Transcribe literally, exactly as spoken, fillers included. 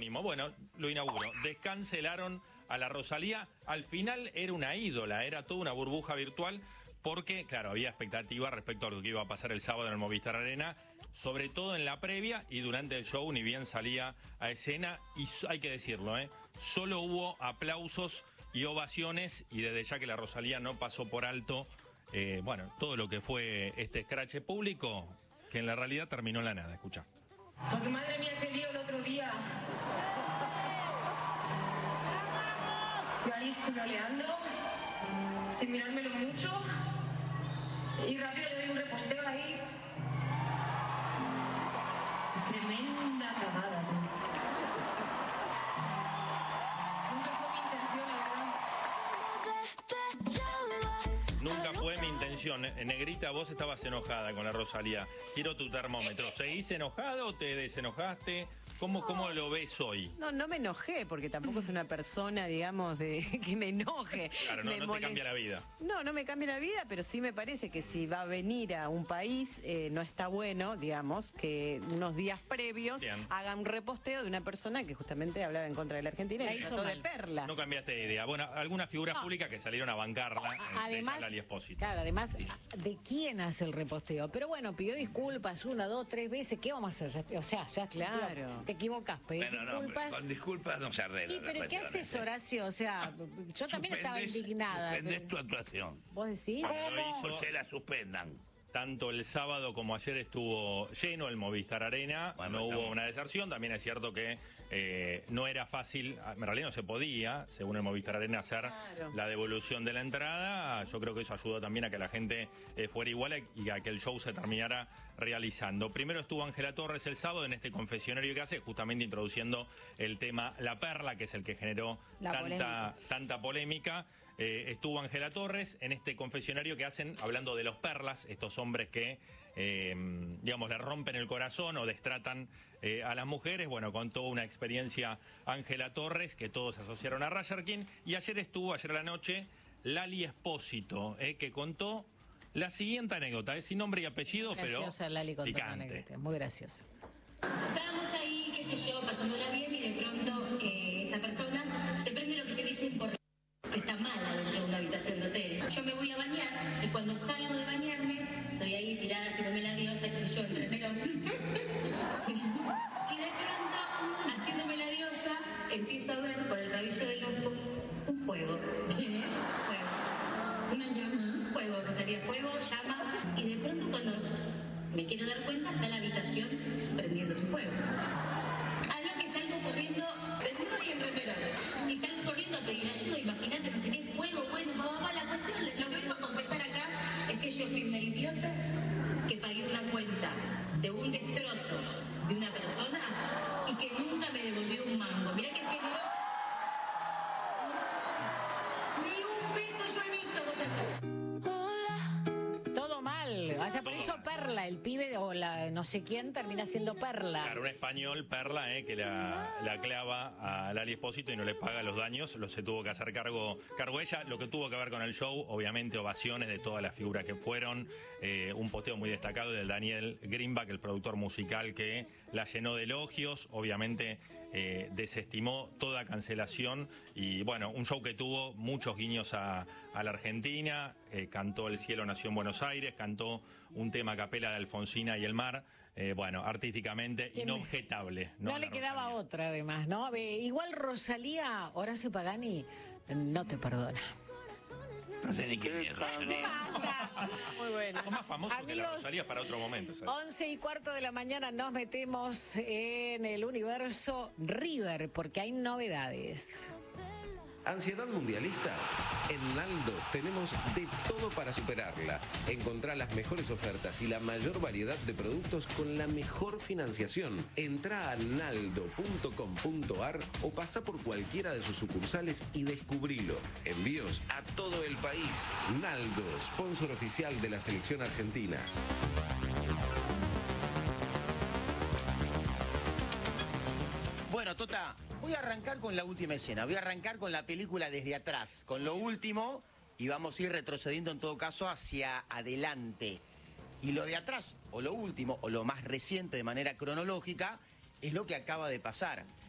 mismo. Bueno, lo inauguró. Descancelaron a la Rosalía. Al final era una ídola, era toda una burbuja virtual. Porque, claro, había expectativa respecto a lo que iba a pasar el sábado en el Movistar Arena, sobre todo en la previa y durante el show, ni bien salía a escena. Y hay que decirlo, ¿eh? Solo hubo aplausos y ovaciones, y desde ya que la Rosalía no pasó por alto, eh, bueno, todo lo que fue este escrache público, que en la realidad terminó en la nada. Escucha. Porque madre mía, qué lío el otro día. Yo ahí scrolleando, sin mirármelo mucho. Y rápido le doy un reposteo ahí. Tremenda cagada, tú. Nunca fue mi intención, la verdad. Nunca fue mi intención. Negrita, vos estabas enojada con la Rosalía. Quiero tu termómetro. ¿Seguís enojado o te desenojaste? ¿Cómo, ¿Cómo lo ves hoy? No, no me enojé, porque tampoco es una persona, digamos, de que me enoje. Claro, no, me no te molest... cambia la vida. No, no me cambia la vida, pero sí me parece que si va a venir a un país, eh, no está bueno, digamos, que unos días previos Bien. haga un reposteo de una persona que justamente hablaba en contra de la Argentina y trató de perla. No cambiaste de idea. Bueno, algunas figuras No. públicas que salieron a bancarla. Además, Lali Espósito. claro, además, ¿de quién hace el reposteo? Pero bueno, pidió disculpas una, dos, tres veces. ¿Qué vamos a hacer? Ya- o sea, ya Claro. te equivocás, pedís Bueno, no, disculpas. con disculpas no se arregla. ¿Y pero la qué cuestión, haces, ¿eh? Horacio? O sea, yo también estaba Suspendés- indignada. Suspendés tu actuación. ¿Vos decís? Lo hizo. O se la suspendan. Tanto el sábado como ayer estuvo lleno el Movistar Arena, Bueno, no hubo estamos- una deserción. También es cierto que eh, no era fácil, en realidad no se podía, según el Movistar Arena, hacer Claro. la devolución de la entrada. Yo creo que eso ayudó también a que la gente eh, fuera igual y a que el show se terminara realizando. Primero estuvo Ángela Torres el sábado en este confesionario que hace, justamente introduciendo el tema La Perla, que es el que generó La tanta polémica. tanta polémica. Eh, estuvo Ángela Torres en este confesionario que hacen hablando de los perlas, estos hombres que, eh, digamos, le rompen el corazón o destratan eh, a las mujeres. Bueno, contó una experiencia Ángela Torres que todos asociaron a Rayerkin. Y ayer estuvo, ayer a la noche, Lali Espósito, eh, que contó la siguiente anécdota, es sin nombre y apellido, Graciosa, pero Lali, contó una picante. anécdota, muy graciosa. Estábamos ahí, qué sé yo, pasándola bien y de pronto eh, esta persona se prende lo que se dice un porro, que está mala dentro de una habitación de hotel. Yo me voy a bañar y cuando salgo de bañarme, estoy ahí tirada haciéndome la diosa, qué sé yo, el remero. Sí. Y de pronto, haciéndome la diosa, empiezo a ver por el rabillo del ojo un fuego. ¿Qué? Fuego. Una llama. Fuego, Rosalía, fuego, llama. Y de pronto cuando me quiero dar cuenta, está la habitación prendiendo su fuego. A lo que salgo corriendo, desnuda y en remera. Y salgo corriendo a pedir ayuda, imagínate, no sé qué, fuego, bueno, mamá, la cuestión, lo que vengo a confesar acá es que yo fui una idiota que pagué una cuenta de un destrozo de una persona y que nunca me devolvió un mango. Mirá qué peligroso. Ni un peso yo he visto, vos acá. Todo mal. O sea, por eso Perla, el pibe o la no sé quién termina siendo Perla. Claro, un español, Perla, eh, que la, la clava a Lali Espósito y no le paga los daños, lo se tuvo que hacer cargo, cargo ella. Lo que tuvo que ver con el show, obviamente ovaciones de todas las figuras que fueron, eh, un posteo muy destacado del Daniel Greenback, el productor musical, que la llenó de elogios, obviamente eh, desestimó toda cancelación y bueno, un show que tuvo muchos guiños a, a la Argentina, eh, cantó El cielo nació en Buenos Aires, cantó un tema a capela de Alfonsina y el mar, eh, bueno, artísticamente Que inobjetable. No, ¿no? le La quedaba Rosalía. otra, además, ¿no? Ve, igual Rosalía, Horacio Pagani, no te perdona. No sé ni quién es Rosalía. Basta. Muy bueno. Algo más famoso que la Amigos, Rosalía para otro momento. ¿sabes? Once y cuarto de la mañana nos metemos en el universo River, porque hay novedades. ¿Ansiedad mundialista? En Naldo tenemos de todo para superarla. Encontrá las mejores ofertas y la mayor variedad de productos con la mejor financiación. Entrá a naldo punto com punto ar o pasa por cualquiera de sus sucursales y descubrilo. Envíos a todo el país. Naldo, sponsor oficial de la selección argentina. Bueno, Tota, voy a arrancar con la última escena. Voy a arrancar con la película desde atrás, con lo último, y vamos a ir retrocediendo en todo caso hacia adelante. Y lo de atrás, o lo último, o lo más reciente de manera cronológica, es lo que acaba de pasar.